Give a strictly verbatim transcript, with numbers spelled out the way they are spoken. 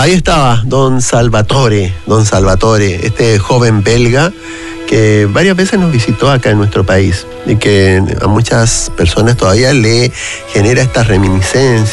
Ahí estaba Don Salvatore, Don Salvatore, este joven belga que varias veces nos visitó acá en nuestro país y que a muchas personas todavía le genera esta reminiscencia